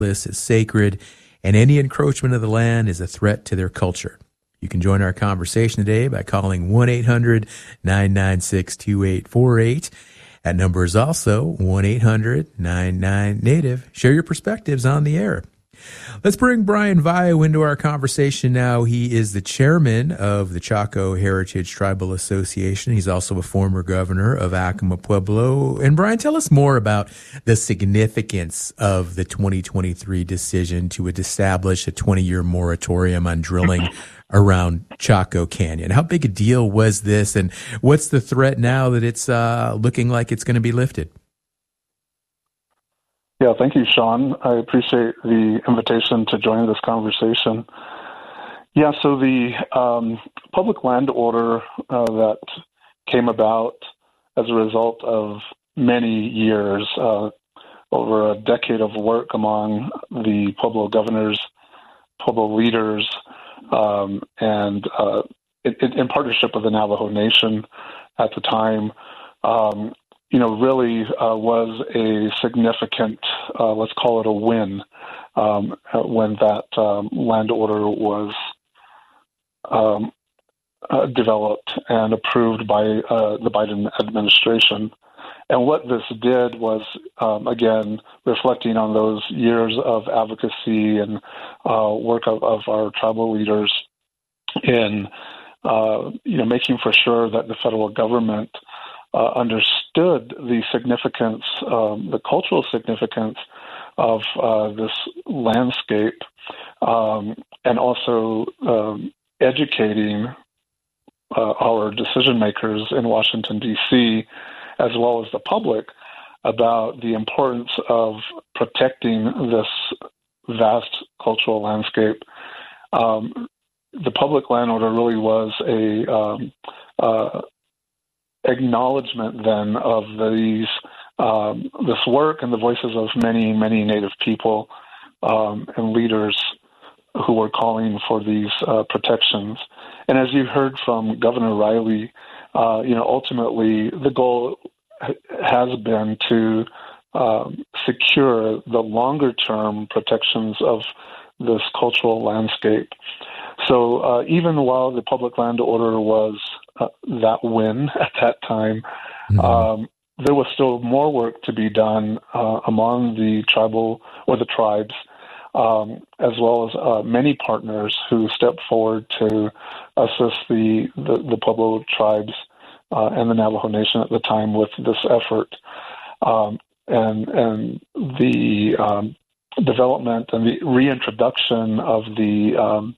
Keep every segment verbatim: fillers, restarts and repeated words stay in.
This is sacred, and any encroachment of the land is a threat to their culture. You can join our conversation today by calling one eight hundred nine nine six two eight four eight. That number is also one eight hundred nine nine native. Share your perspectives on the air. Let's bring Brian Vayo into our conversation now. He is the chairman of the Chaco Heritage Tribal Association. He's also a former governor of Acoma Pueblo. And Brian, tell us more about the significance of the twenty twenty-three decision to establish a twenty-year moratorium on drilling around Chaco Canyon. How big a deal was this, and what's the threat now that it's uh, looking like it's going to be lifted? Yeah, thank you, Sean. I appreciate the invitation to join this conversation. Yeah, so the um, public land order uh, that came about as a result of many years, uh, over a decade of work among the Pueblo governors, Pueblo leaders, um, and uh, in, in partnership with the Navajo Nation at the time, um, you know, really uh, was a significant, uh, let's call it a win, um, when that um, land order was um, uh, developed and approved by uh, the Biden administration. And what this did was, um, again, reflecting on those years of advocacy and uh, work of, of our tribal leaders in, uh, you know, making for sure that the federal government Uh, understood the significance, um, the cultural significance of uh, this landscape, um, and also um, educating uh, our decision makers in Washington, D C, as well as the public, about the importance of protecting this vast cultural landscape. Um, the public land order really was a um, uh, acknowledgement then of these um, this work and the voices of many, many Native people um, and leaders who were calling for these uh, protections. And as you heard from Governor Riley, uh, you know, ultimately the goal has been to um, secure the longer-term protections of this cultural landscape. So uh, even while the public land order was uh, that win at that time, mm-hmm. um, there was still more work to be done uh, among the tribal or the tribes, um, as well as uh, many partners who stepped forward to assist the, the, the Pueblo tribes uh, and the Navajo Nation at the time with this effort. Um, and, and the um, development and the reintroduction of the um,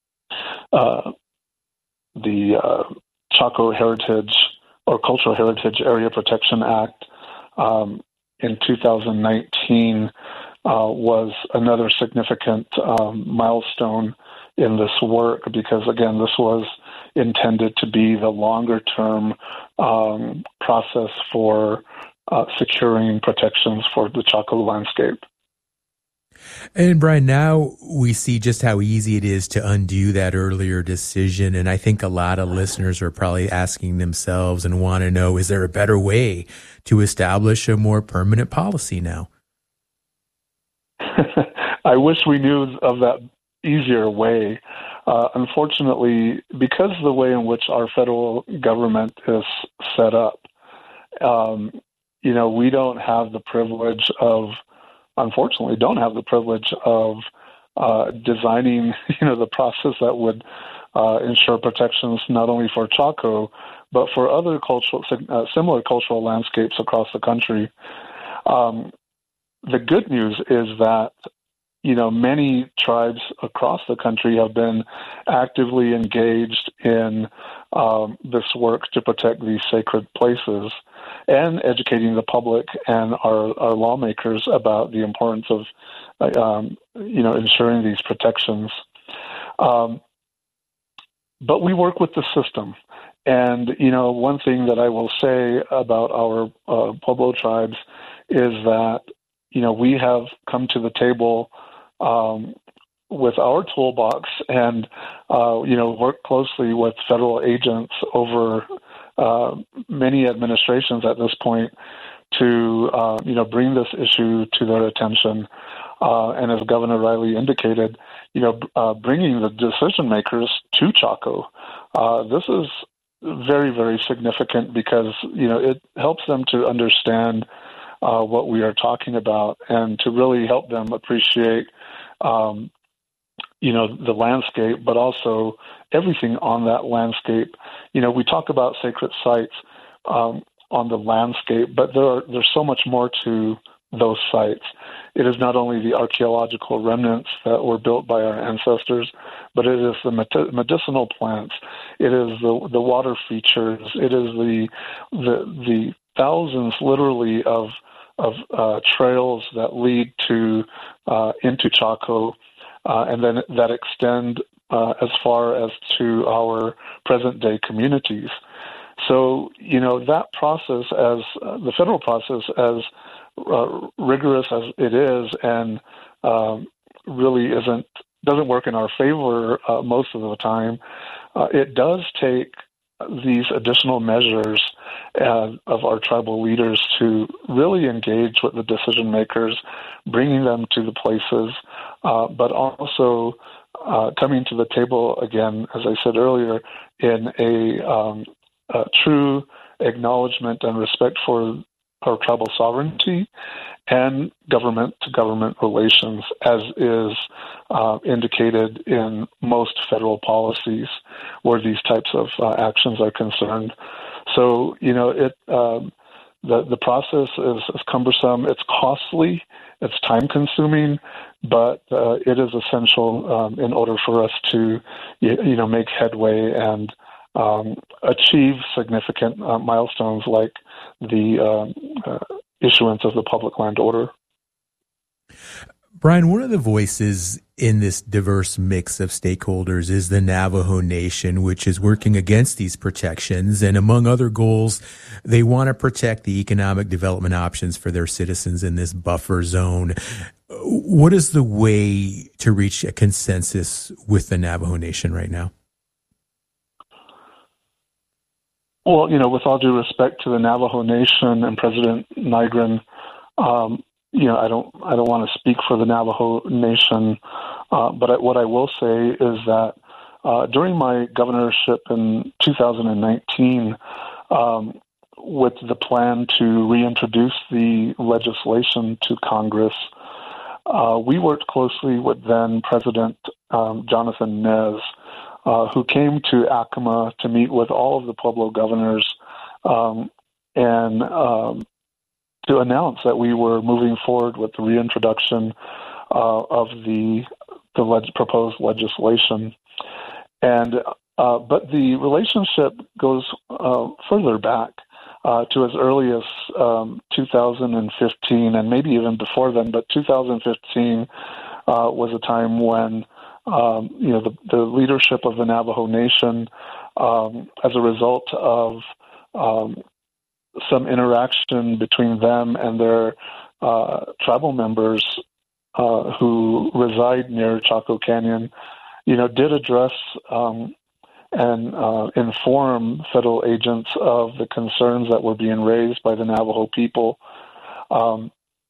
Uh, the uh, Chaco Heritage or Cultural Heritage Area Protection Act um, in two thousand nineteen uh, was another significant um, milestone in this work because, again, this was intended to be the longer-term um, process for uh, securing protections for the Chaco landscape. And Brian, now we see just how easy it is to undo that earlier decision. And I think a lot of listeners are probably asking themselves and want to know, is there a better way to establish a more permanent policy now? I wish we knew of that easier way. Uh, unfortunately, because of the way in which our federal government is set up, um, you know, we don't have the privilege of unfortunately, don't have the privilege of uh, designing, you know, the process that would uh, ensure protections not only for Chaco, but for other cultural, uh, similar cultural landscapes across the country. Um, the good news is that, you know, many tribes across the country have been actively engaged in um, this work to protect these sacred places and educating the public and our, our lawmakers about the importance of, um, you know, ensuring these protections. Um, but we work with the system. And, you know, one thing that I will say about our uh, Pueblo tribes is that, you know, we have come to the table um, with our toolbox and, uh, you know, work closely with federal agents over uh, many administrations at this point to, uh, you know, bring this issue to their attention. uh, and as Governor Riley indicated, you know, uh, bringing the decision makers to Chaco. Uh, this is very, very significant because, you know, it helps them to understand uh, what we are talking about and to really help them appreciate, um, you know, the landscape, but also everything on that landscape. You know, we talk about sacred sites um, on the landscape, but there are, there's so much more to those sites. It is not only the archaeological remnants that were built by our ancestors, but it is the medicinal plants. It is the the water features. It is the the the thousands, literally, of of uh, trails that lead to uh, into Chaco, uh, and then that extend uh, as far as to our present day communities. So, you know, that process, as uh, the federal process, as uh, rigorous as it is, and um, really isn't doesn't work in our favor uh, most of the time. Uh, it does take these additional measures uh, of our tribal leaders to really engage with the decision makers, bringing them to the places, uh, but also uh, coming to the table again, as I said earlier, in a, um, a true acknowledgement and respect for our tribal sovereignty and government-to-government relations, as is uh, indicated in most federal policies where these types of uh, actions are concerned. So, you know, it um, the the process is, is cumbersome. It's costly. It's time-consuming, but uh, it is essential um, in order for us to, you, you know, make headway and um, achieve significant uh, milestones like the uh, uh, issuance of the public land order. Brian, one of the voices in this diverse mix of stakeholders is the Navajo Nation, which is working against these protections. And among other goals, they want to protect the economic development options for their citizens in this buffer zone. What is the way to reach a consensus with the Navajo Nation right now? Well, you know, with all due respect to the Navajo Nation and President Nygren, um, you know, I don't, I don't want to speak for the Navajo Nation, uh, but I, what I will say is that uh, during my governorship in two thousand nineteen, um, with the plan to reintroduce the legislation to Congress, uh, we worked closely with then President um, Jonathan Nez, uh, who came to Acoma to meet with all of the Pueblo governors um, and um, to announce that we were moving forward with the reintroduction uh, of the the leg- proposed legislation. And uh, but the relationship goes uh, further back uh, to as early as um, two thousand fifteen, and maybe even before then. But two thousand fifteen uh, was a time when um, you know the, the leadership of the Navajo Nation, um, as a result of um, some interaction between them and their uh, tribal members uh, who reside near Chaco Canyon, you know, did address um, and uh, inform federal agents of the concerns that were being raised by the Navajo people. Um,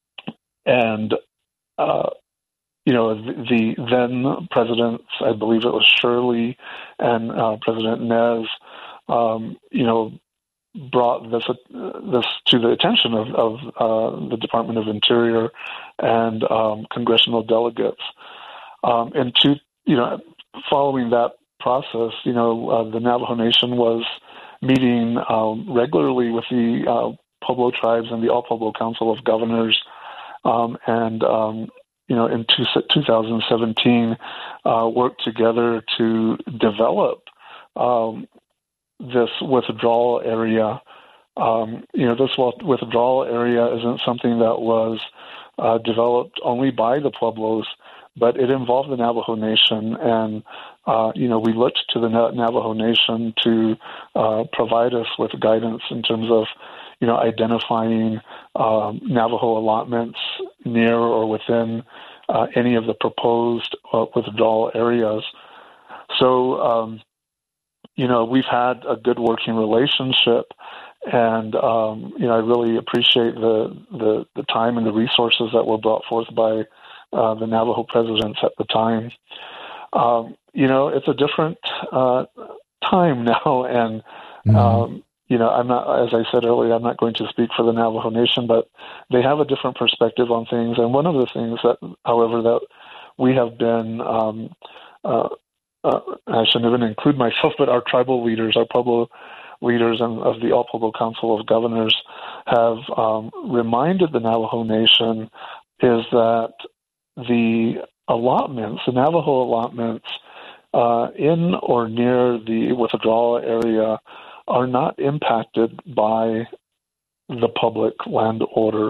and, uh, you know, the, the then presidents, I believe it was Shirley and uh, President Nez, um, you know, brought this uh, this to the attention of, of uh, the Department of Interior and um, congressional delegates. Um, and to you know, following that process, you know, uh, the Navajo Nation was meeting um, regularly with the uh, Pueblo tribes and the All Pueblo Council of Governors, um, and um, you know, in two, two thousand seventeen, uh, worked together to develop Um, this withdrawal area. Um, you know, this withdrawal area isn't something that was uh, developed only by the Pueblos, but it involved the Navajo Nation. And, uh, you know, we looked to the Navajo Nation to uh, provide us with guidance in terms of, you know, identifying um, Navajo allotments near or within uh, any of the proposed uh, withdrawal areas. So, um, you know, we've had a good working relationship, and um, you know, I really appreciate the, the the time and the resources that were brought forth by uh, the Navajo presidents at the time. Um, you know, it's a different uh, time now, and Mm-hmm. um, you know, I'm not, as I said earlier, I'm not going to speak for the Navajo Nation, but they have a different perspective on things. And one of the things that, however, that we have been, um, uh, uh, I shouldn't even include myself, but our tribal leaders, our Pueblo leaders and of the All Pueblo Council of Governors have um, reminded the Navajo Nation is that the allotments, the Navajo allotments uh, in or near the withdrawal area are not impacted by the public land order.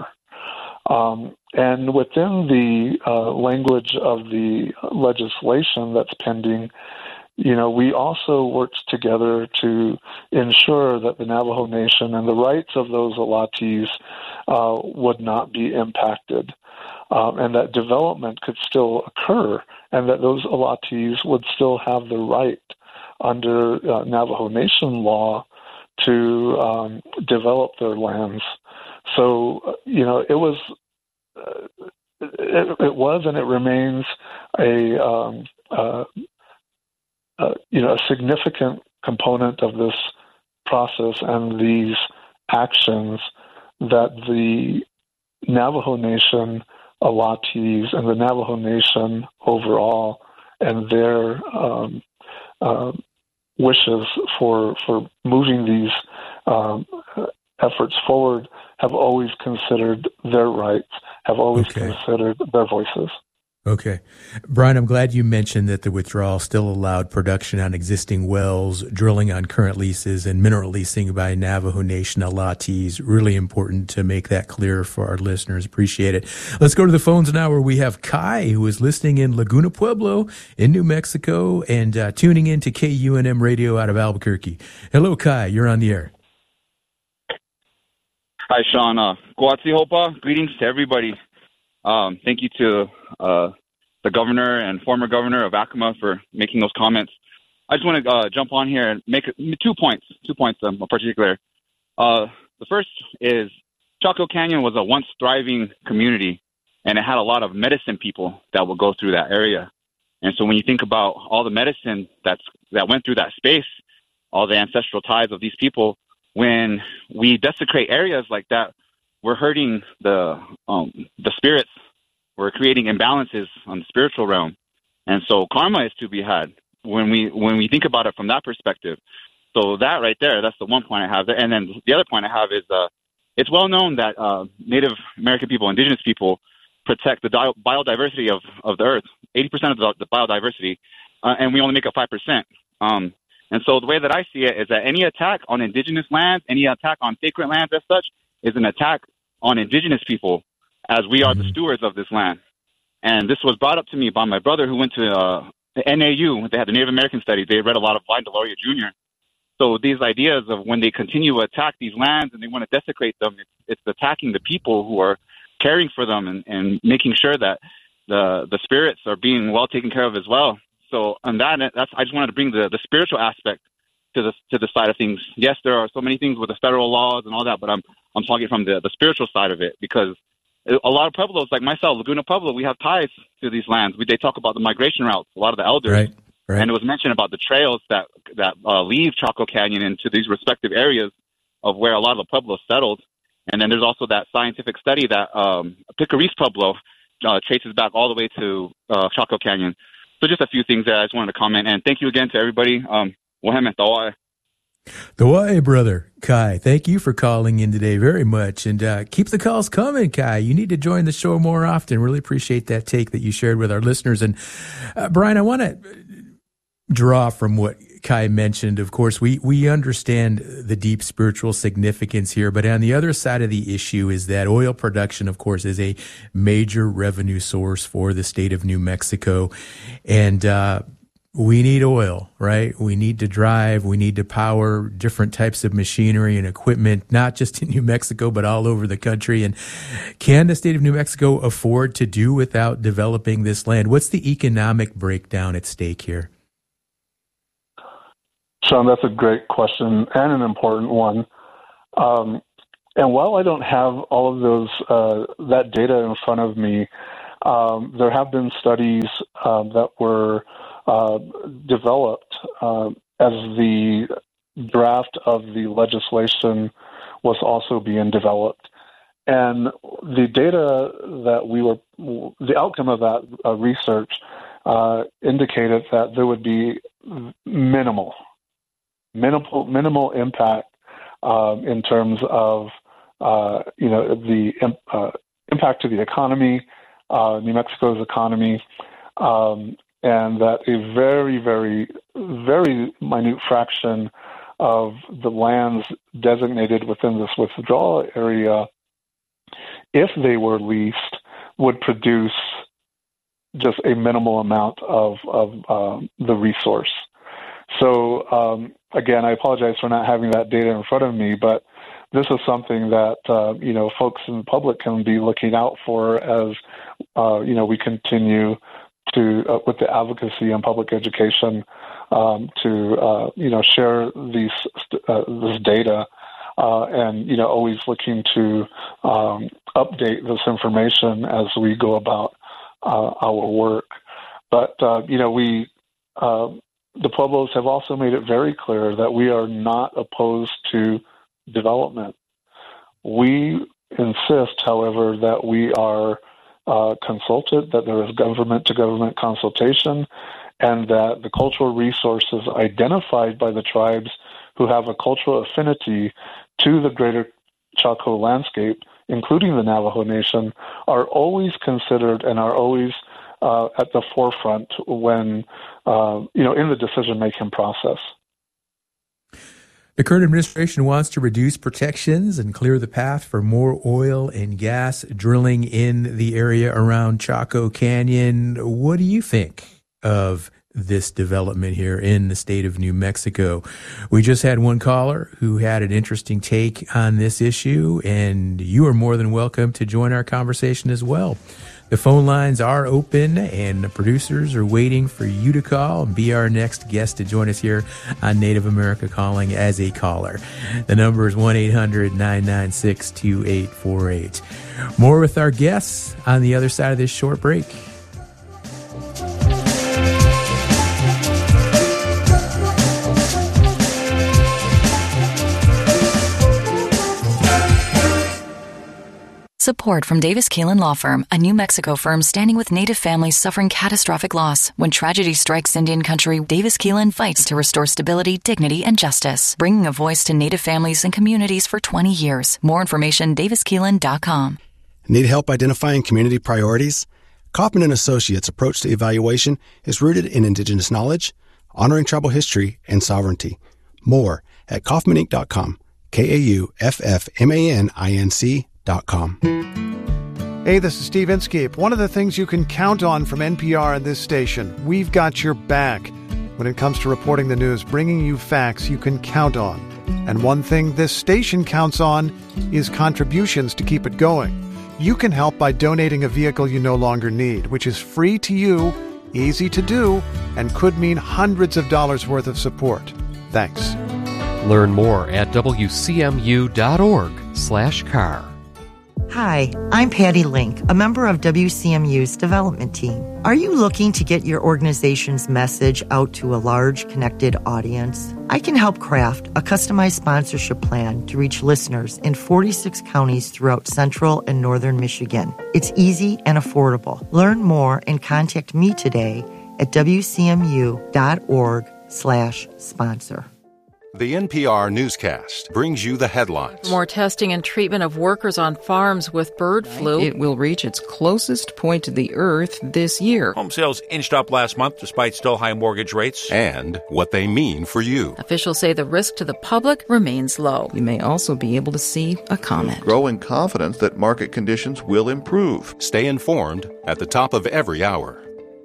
Um, and within the uh, language of the legislation that's pending, you know, we also worked together to ensure that the Navajo Nation and the rights of those allottees uh, would not be impacted, um, and that development could still occur, and that those allottees would still have the right under uh, Navajo Nation law to um, develop their lands. So, you know, it was, uh, it, it was, and it remains a, um, uh, uh, you know, a significant component of this process and these actions that the Navajo Nation allottees and the Navajo Nation overall and their um, uh, wishes for for moving these um, efforts forward have always considered their rights, have always Okay. considered their voices. Okay. Brian, I'm glad you mentioned that the withdrawal still allowed production on existing wells, drilling on current leases, and mineral leasing by Navajo Nation allottees. Really important to make that clear for our listeners. Appreciate it. Let's go to the phones now where we have Kai, who is listening in Laguna Pueblo in New Mexico and uh, tuning in to K U N M Radio out of Albuquerque. Hello, Kai. You're on the air. Hi, Sean. Uh, Guatsi Hopa. Greetings to everybody. Um, thank you to uh, the governor and former governor of Acoma for making those comments. I just want to uh, jump on here and make two points, two points um, in particular. Uh, the first is Chaco Canyon was a once thriving community, and it had a lot of medicine people that would go through that area. And so when you think about all the medicine that's that went through that space, all the ancestral ties of these people, when we desecrate areas like that, we're hurting the um, the spirits. We're creating imbalances on the spiritual realm, and so karma is to be had when we when we think about it from that perspective. So that right there, that's the one point I have. And then the other point I have is uh, it's well known that uh, Native American people, indigenous people, protect the di- biodiversity of, of the earth, eighty percent of the, the biodiversity, uh, and we only make up five percent. Um, and so the way that I see it is that any attack on indigenous lands, any attack on sacred lands as such, is an attack on indigenous people, as we are the stewards of this land. And this was brought up to me by my brother who went to uh, the N A U. They had the Native American studies. They read a lot of Blind Deloria Junior So these ideas of when they continue to attack these lands and they want to desecrate them, it's, it's attacking the people who are caring for them and, and making sure that the the spirits are being well taken care of as well. So on that, that's I just wanted to bring the, the spiritual aspect to the to the side of things. Yes, there are so many things with the federal laws and all that, but I'm I'm talking from the, the spiritual side of it, because a lot of Pueblos, like myself, Laguna Pueblo, we have ties to these lands. We, they talk about the migration routes, a lot of the elders. Right, right. And it was mentioned about the trails that that uh, leave Chaco Canyon into these respective areas of where a lot of the Pueblos settled. And then there's also that scientific study that um, Picaris Pueblo uh, traces back all the way to uh, Chaco Canyon. So just a few things that I just wanted to comment. And thank you again to everybody. Um, The way, brother Kai, thank you for calling in today very much, and uh, keep the calls coming, Kai. You need to join the show more often. Really appreciate that take that you shared with our listeners. And uh, Brian, I want to draw from what Kai mentioned. Of course, we we understand the deep spiritual significance here, but on the other side of the issue is that oil production, of course, is a major revenue source for the state of New Mexico, and uh, we need oil, right? We need to drive. We need to power different types of machinery and equipment, not just in New Mexico, but all over the country. And can the state of New Mexico afford to do without developing this land? What's the economic breakdown at stake here? Sean, that's a great question and an important one. Um, and while I don't have all of those uh, that data in front of me, um, there have been studies uh, that were uh, developed uh, as the draft of the legislation was also being developed. And the data that we were, the outcome of that uh, research uh, indicated that there would be minimal, minimal, minimal impact um, in terms of, uh, you know, the uh, impact to the economy, uh, New Mexico's economy, um, and that a very, very, very minute fraction of the lands designated within this withdrawal area, if they were leased, would produce just a minimal amount of, of um, the resource. So, um, again, I apologize for not having that data in front of me, but this is something that, uh, you know, folks in the public can be looking out for as, uh, you know, we continue to, uh, with the advocacy and public education, um, to, uh, you know, share these, uh, this data, uh, and, you know, always looking to um, update this information as we go about uh, our work. But, uh, you know, we, uh, the Pueblos have also made it very clear that we are not opposed to development. We insist, however, that we are uh, consulted, that there is government-to-government consultation, and that the cultural resources identified by the tribes who have a cultural affinity to the greater Chaco landscape, including the Navajo Nation, are always considered and are always uh, at the forefront when, uh, you know, in the decision-making process. The current administration wants to reduce protections and clear the path for more oil and gas drilling in the area around Chaco Canyon. What do you think of this development here in the state of New Mexico? We just had one caller who had an interesting take on this issue, and you are more than welcome to join our conversation as well. The phone lines are open, and the producers are waiting for you to call and be our next guest to join us here on Native America Calling as a caller. The number is one eight hundred nine nine six two eight four eight. More with our guests on the other side of this short break. Support from Davis Keelan Law Firm, a New Mexico firm standing with Native families suffering catastrophic loss. When tragedy strikes Indian country, Davis Keelan fights to restore stability, dignity, and justice, bringing a voice to Native families and communities for twenty years. More information, davis keelan dot com. Need help identifying community priorities? Kaufman and Associates' approach to evaluation is rooted in Indigenous knowledge, honoring tribal history, and sovereignty. More at kaufman inc dot com. K A U F F M A N I N C dot com. Hey, this is Steve Inskeep. One of the things you can count on from N P R and this station, we've got your back. When it comes to reporting the news, bringing you facts you can count on. And one thing this station counts on is contributions to keep it going. You can help by donating a vehicle you no longer need, which is free to you, easy to do, and could mean hundreds of dollars worth of support. Thanks. Learn more at W C M U dot org slash car. Hi, I'm Patty Link, a member of W C M U's development team. Are you looking to get your organization's message out to a large, connected audience? I can help craft a customized sponsorship plan to reach listeners in forty-six counties throughout central and northern Michigan. It's easy and affordable. Learn more and contact me today at W C M U dot org slash sponsor. The N P R newscast brings you the headlines. More testing and treatment of workers on farms with bird flu. It will reach its closest point to the earth this year. Home sales inched up last month despite still high mortgage rates. And what they mean for you. Officials say the risk to the public remains low. You may also be able to see a comment. Growing confidence that market conditions will improve. Stay informed at the top of every hour.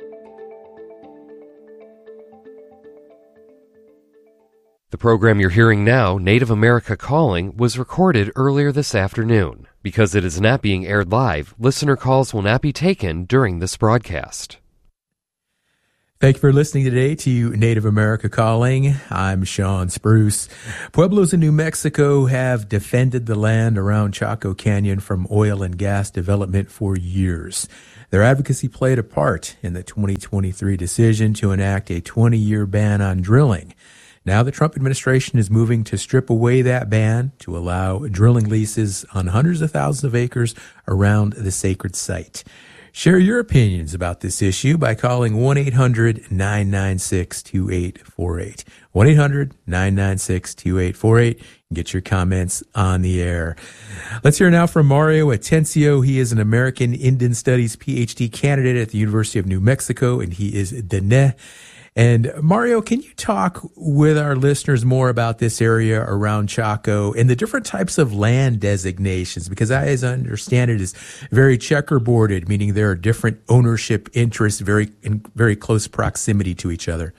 The program you're hearing now, Native America Calling, was recorded earlier this afternoon. Because it is not being aired live, listener calls will not be taken during this broadcast. Thank you for listening today to Native America Calling. I'm Sean Spruce. Pueblos in New Mexico have defended the land around Chaco Canyon from oil and gas development for years. Their advocacy played a part in the twenty twenty-three decision to enact a twenty-year ban on drilling. Now the Trump administration is moving to strip away that ban to allow drilling leases on hundreds of thousands of acres around the sacred site. Share your opinions about this issue by calling one eight hundred nine nine six two eight four eight. one eight hundred nine nine six two eight four eight. Get your comments on the air. Let's hear now from Mario Atencio. He is an American Indian Studies P H D candidate at the University of New Mexico, and he is Dene. And Mario, can you talk with our listeners more about this area around Chaco and the different types of land designations? Because I, as I understand it, is very checkerboarded, meaning there are different ownership interests very in very close proximity to each other.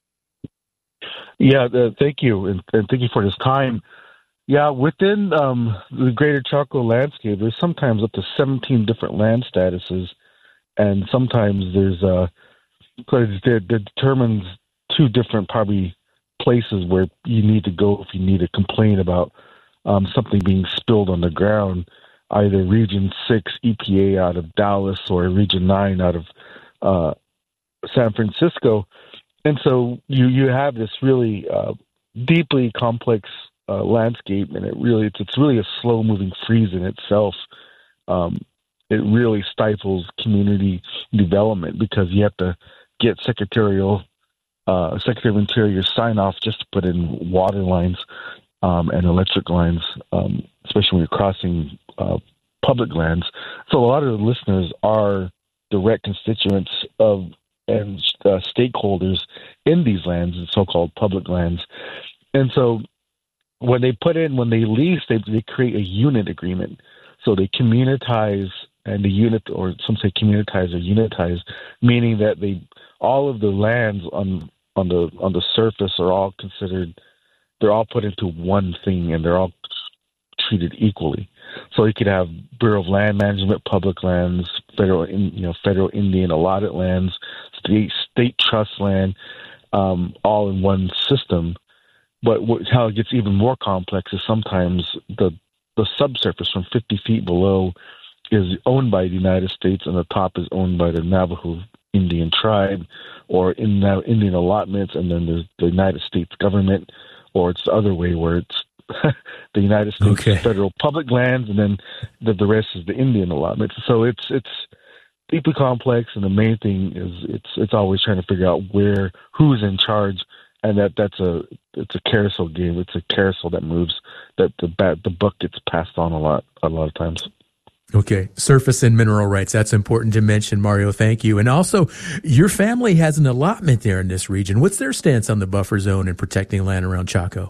Yeah, uh, thank you, and, and thank you for this time. Yeah, within um, the greater Chaco landscape, there's sometimes up to seventeen different land statuses, and sometimes there's uh, because that determines two different probably places where you need to go if you need to complain about um, something being spilled on the ground, either Region six E P A out of Dallas or Region nine out of uh, San Francisco. And so you, you have this really uh, deeply complex uh, landscape, and it really it's, it's really a slow-moving freeze in itself. Um, it really stifles community development because you have to get secretarial, uh, Secretary of Interior sign off just to put in water lines um, and electric lines, um, especially when you're crossing uh, public lands. So a lot of the listeners are direct constituents of and uh, stakeholders in these lands, the so-called public lands. And so when they put in, when they lease, they, they create a unit agreement. So they communitize, and the unit, or some say communitize or unitize, meaning that they all of the lands on on the on the surface are all considered, they're all put into one thing, and they're all treated equally. So you could have Bureau of Land Management, public lands, federal, you know, federal Indian allotted lands, state state trust land, um, all in one system. But what, how it gets even more complex is sometimes the the subsurface from fifty feet below is owned by the United States, and the top is owned by the Navajo Indian tribe, or in now Indian allotments, and then there's the United States government, or it's the other way where it's the United States okay. federal public lands, and then the, the rest is the Indian allotments. So it's it's deeply complex, and the main thing is it's it's always trying to figure out where who's in charge, and that that's a it's a carousel game. It's a carousel that moves, that the bat, the buck gets passed on a lot a lot of times. Okay. Surface and mineral rights. That's important to mention, Mario. Thank you. And also, your family has an allotment there in this region. What's their stance on the buffer zone and protecting land around Chaco?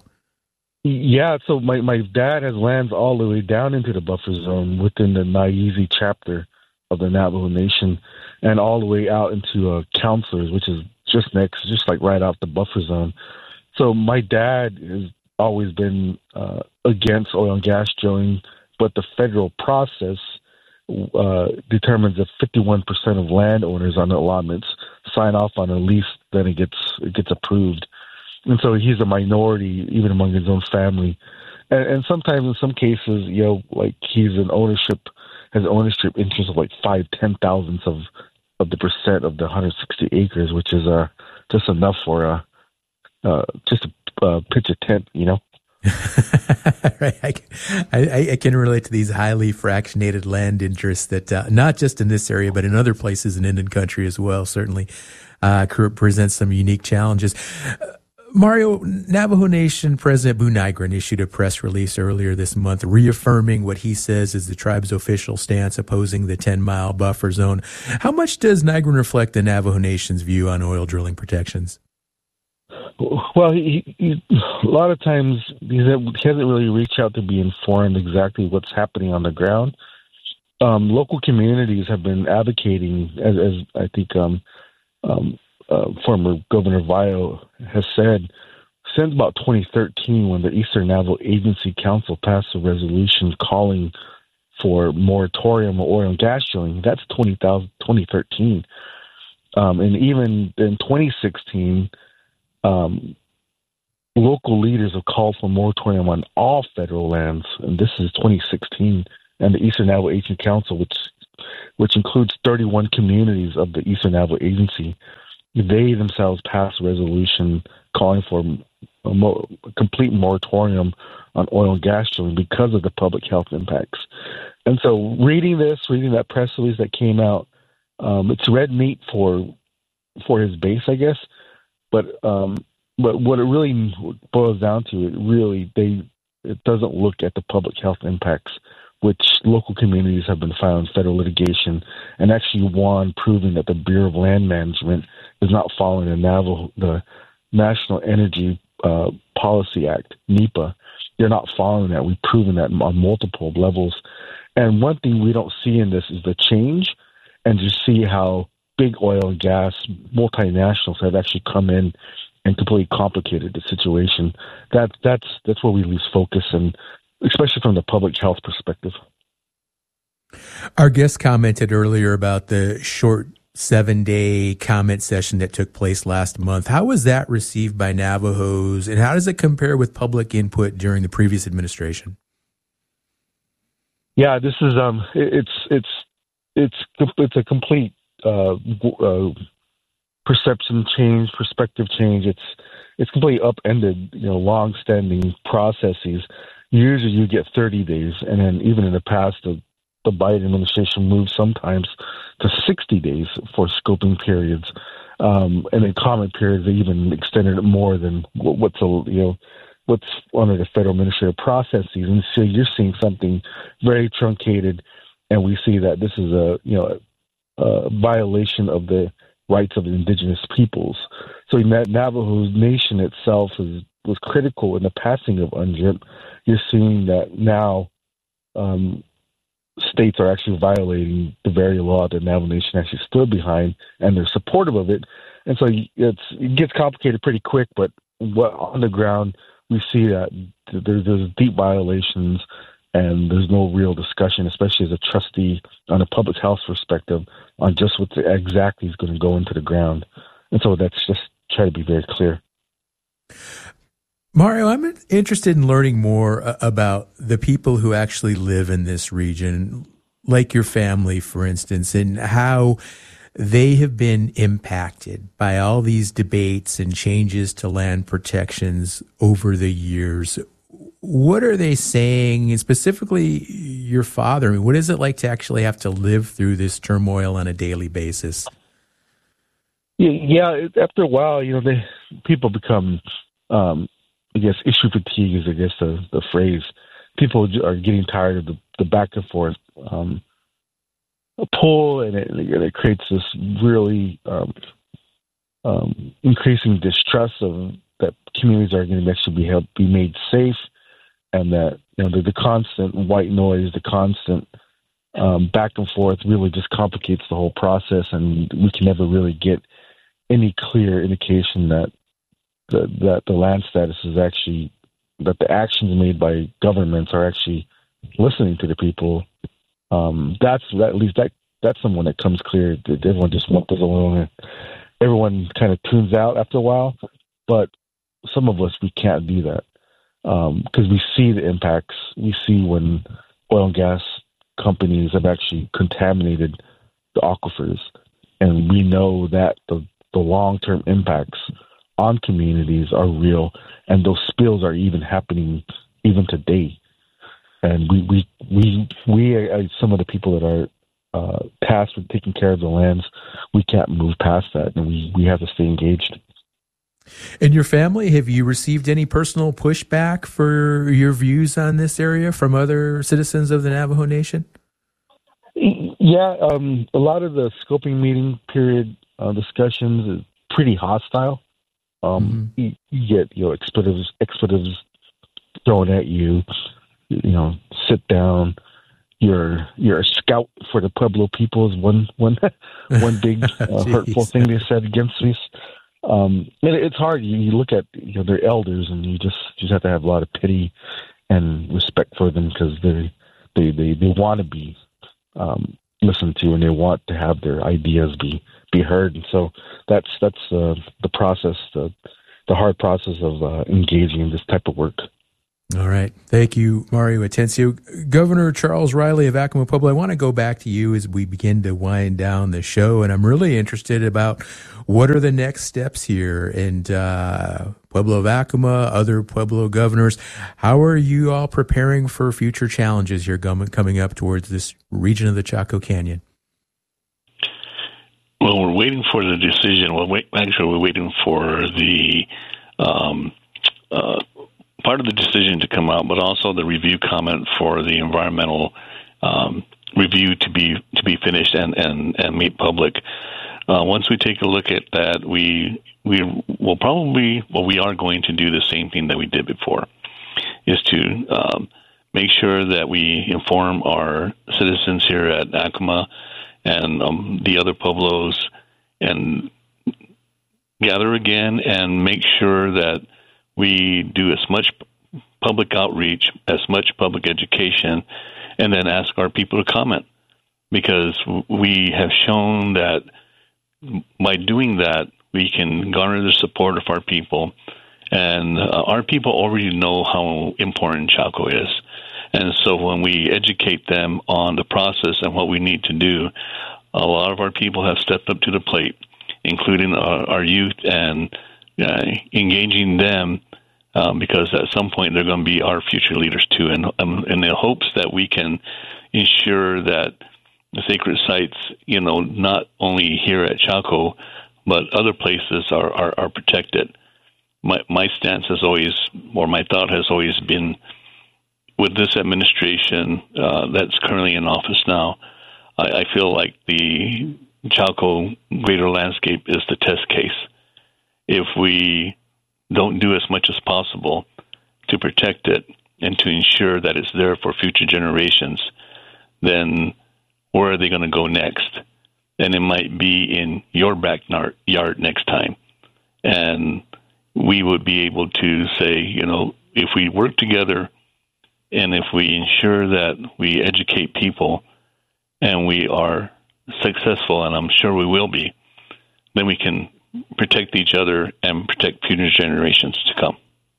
Yeah, so my, my dad has lands all the way down into the buffer zone within the Naizi chapter of the Navajo Nation, and all the way out into uh, Counselors, which is just next, just like right out the buffer zone. So my dad has always been uh, against oil and gas drilling, but the federal process uh, determines that fifty-one percent of landowners on the allotments sign off on a lease, then it gets it gets approved. And so he's a minority, even among his own family. And, and sometimes in some cases, you know, like he's an ownership, has ownership interest of like five, ten thousandths of, of the percent of the one hundred sixty acres, which is uh, just enough for uh, uh, just to uh, pitch a tent, you know? Right. I, I, I can relate to these highly fractionated land interests that uh, not just in this area, but in other places in Indian country as well, certainly uh, presents some unique challenges. Uh, Mario, Navajo Nation President Boo Nygren issued a press release earlier this month reaffirming what he says is the tribe's official stance opposing the ten-mile buffer zone. How much does Nygren reflect the Navajo Nation's view on oil drilling protections? Well, he, he, a lot of times he hasn't really reached out to be informed exactly what's happening on the ground. Um, local communities have been advocating, as, as I think um, um, uh, former Governor Vio has said, since about twenty thirteen, when the Eastern Navajo Agency Council passed a resolution calling for moratorium on oil and gas drilling. That's twenty thirteen. Um, and even in twenty sixteen, Um, local leaders have called for moratorium on all federal lands, and this is twenty sixteen. And the Eastern Navajo Agency Council, which which includes thirty-one communities of the Eastern Navajo Agency, they themselves passed a resolution calling for a, mo- a complete moratorium on oil and gas drilling because of the public health impacts. And so reading this, reading that press release that came out, um, it's red meat for for his base, I guess. But um, but what it really boils down to, it really they it doesn't look at the public health impacts, which local communities have been filing federal litigation and actually won, proving that the Bureau of Land Management is not following the Navajo, the National Energy uh, Policy Act, NEPA. They're not following that. We've proven that on multiple levels. And one thing we don't see in this is the change, and to see how big oil and gas multinationals have actually come in and completely complicated the situation. That that's that's where we lose focus, and especially from the public health perspective. Our guest commented earlier about the short seven-day comment session that took place last month. How was that received by Navajos, and how does it compare with public input during the previous administration? Yeah, this is um, it's it's it's it's a complete uh, uh, perception change, perspective change. It's it's completely upended, you know, long-standing processes. Usually, you get thirty days, and then even in the past, the the Biden administration moved sometimes to sixty days for scoping periods, um, and then comment periods. They even extended it more than what's a, you know what's under the federal administrative processes. And so you're seeing something very truncated, and we see that this is a you know a violation of the rights of the indigenous peoples. So that Navajo Nation itself is, was critical in the passing of U N D R I P. You're seeing that now. Um, states are actually violating the very law that Navajo Nation actually stood behind, and they're supportive of it. And so it's, it gets complicated pretty quick, but what, on the ground, we see that there's, there's deep violations, and there's no real discussion, especially as a trustee on a public health perspective, on just what exactly is going to go into the ground. And so that's just try to be very clear. Mario, I'm interested in learning more about the people who actually live in this region, like your family, for instance, and how they have been impacted by all these debates and changes to land protections over the years. What are they saying, and specifically your father? I mean, what is it like to actually have to live through this turmoil on a daily basis? Yeah, after a while, you know, they, people become... Um, I guess issue fatigue is, I guess, the, the phrase. People are getting tired of the, the back and forth um, pull, and it, it creates this really um, um, increasing distrust of that communities are going to actually be help, be made safe, and that you know the, the constant white noise, the constant um, back and forth, really just complicates the whole process, and we can never really get any clear indication that. The, that the land status is actually, that the actions made by governments are actually listening to the people. Um, that's that, at least that that's someone that comes clear. That everyone just wants us alone. Everyone kind of tunes out after a while, but some of us we can't do that because um, we see the impacts. We see when oil and gas companies have actually contaminated the aquifers, and we know that the the long term impacts on communities are real, and those spills are even happening even today. And we we we we are some of the people that are uh, tasked with taking care of the lands. We can't move past that, and we we have to stay engaged. In your family, have you received any personal pushback for your views on this area from other citizens of the Navajo Nation? Yeah, um, a lot of the scoping meeting period uh, discussions is pretty hostile. Um, mm-hmm. you, you get you know expletives expletives thrown at you. You know, sit down. You're you're a scout for the Pueblo people is one one one big uh, hurtful thing they said against me. Um, and it's hard. You, you look at you know their elders, and you just just have to have a lot of pity and respect for them because they they they they want to be um, listened to, and they want to have their ideas be. be heard, and so that's that's uh, the process, the the hard process of uh, engaging in this type of work. All right. Thank you, Mario Atencio. Governor Charles Riley of Acoma Pueblo, I want to go back to you as we begin to wind down the show, and I'm really interested about what are the next steps here. And uh, Pueblo of Acoma, other Pueblo governors, how are you all preparing for future challenges here coming up towards this region of the Chaco Canyon? Well, we're waiting for the decision. Well, wait, actually, we're waiting for the um, uh, part of the decision to come out, but also the review comment for the environmental um, review to be to be finished and and, and made public. Uh, once we take a look at that, we we will probably well we are going to do the same thing that we did before, is to um, make sure that we inform our citizens here at Acoma and um, the other Pueblos, and gather again and make sure that we do as much public outreach, as much public education, and then ask our people to comment. Because we have shown that by doing that, we can garner the support of our people. And uh, our people already know how important Chaco is. And so when we educate them on the process and what we need to do, a lot of our people have stepped up to the plate, including our, our youth, and uh, engaging them um, because at some point they're going to be our future leaders too. And um, in the hopes that we can ensure that the sacred sites, you know, not only here at Chaco, but other places are, are, are protected. My, my stance has always, or my thought has always been, with this administration uh, that's currently in office now, I, I feel like the Chaco greater landscape is the test case. If we don't do as much as possible to protect it and to ensure that it's there for future generations, then where are they going to go next? And it might be in your backyard next time. And we would be able to say, you know, if we work together and if we ensure that we educate people and we are successful, and I'm sure we will be, then we can protect each other and protect future generations to come.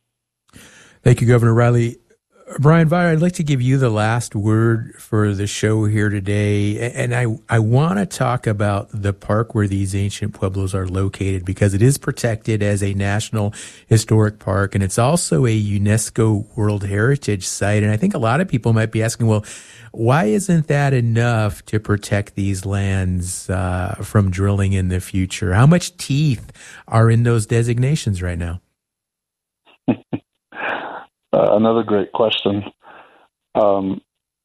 Thank you, Governor Riley. Brian Vire, I'd like to give you the last word for the show here today. And I, I want to talk about the park where these ancient pueblos are located, because it is protected as a National Historic Park, and it's also a UNESCO World Heritage Site. And I think a lot of people might be asking, well, why isn't that enough to protect these lands uh, from drilling in the future? How much teeth are in those designations right now? Uh, another great question. Um,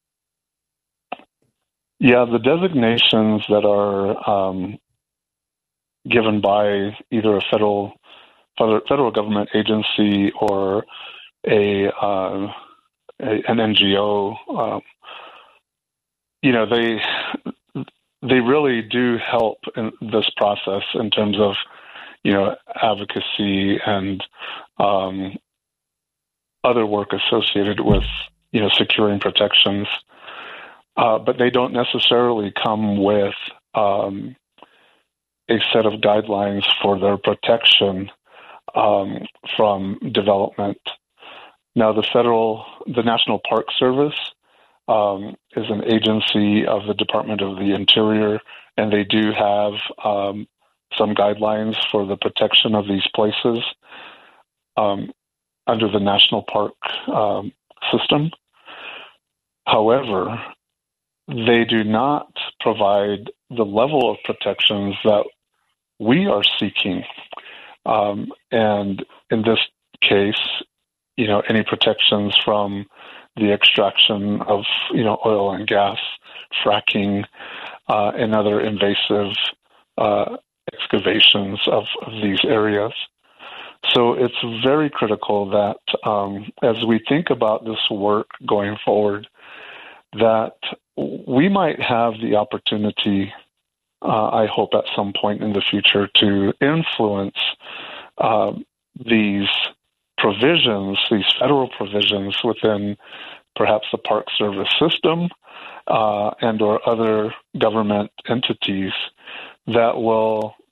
yeah, the designations that are um, given by either a federal federal government agency or a, uh, a an N G O, uh, you know, they they really do help in this process in terms of, you know, advocacy and um, other work associated with, you know, securing protections, uh, but they don't necessarily come with um, a set of guidelines for their protection um, from development. Now, the federal, the National Park Service um, is an agency of the Department of the Interior, and they do have um, some guidelines for the protection of these places Um, under the national park um, system. However, they do not provide the level of protections that we are seeking. Um, and in this case, you know, any protections from the extraction of, you know, oil and gas, fracking, uh, and other invasive uh, excavations of, of these areas. So it's very critical that um, as we think about this work going forward, that we might have the opportunity, uh, I hope at some point in the future, to influence uh, these provisions, these federal provisions within perhaps the Park Service system uh, and or other government entities that will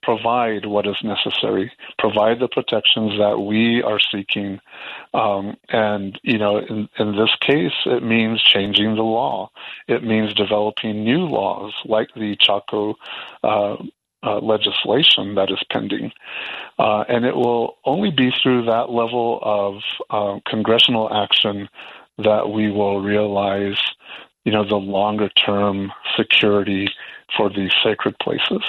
provide what is necessary, provide the protections that we are seeking. Um, and, you know, in, in this case, it means changing the law. It means developing new laws like the Chaco uh, uh, legislation that is pending. Uh, and it will only be through that level of uh, congressional action that we will realize, you know, the longer term security for these sacred places.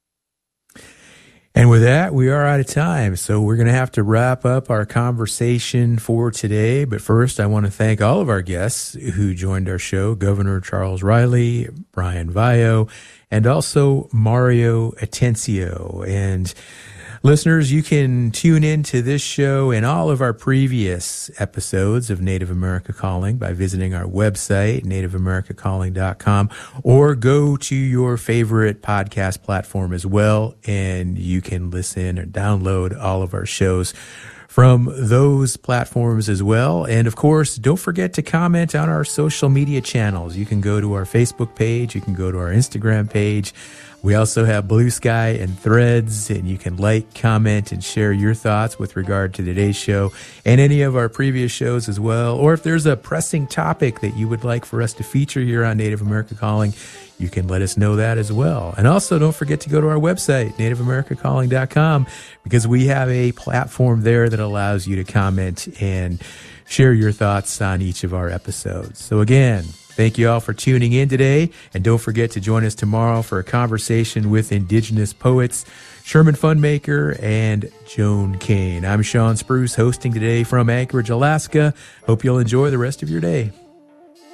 And with that, we are out of time. So we're going to have to wrap up our conversation for today. But first, I want to thank all of our guests who joined our show, Governor Charles Riley, Brian Vio, and also Mario Atencio. And listeners, you can tune in to this show and all of our previous episodes of Native America Calling by visiting our website, native america calling dot com, or go to your favorite podcast platform as well, and you can listen or download all of our shows from those platforms as well. And of course, don't forget to comment on our social media channels. You can go to our Facebook page, you can go to our Instagram page. We also have Blue Sky and Threads, and you can like, comment, and share your thoughts with regard to today's show and any of our previous shows as well. Or if there's a pressing topic that you would like for us to feature here on Native America Calling, you can let us know that as well. And also don't forget to go to our website, native america calling dot com, because we have a platform there that allows you to comment and share your thoughts on each of our episodes. So again, thank you all for tuning in today, and don't forget to join us tomorrow for a conversation with Indigenous poets Sherman Funmaker and Joan Kane. I'm Sean Spruce, hosting today from Anchorage, Alaska. Hope you'll enjoy the rest of your day.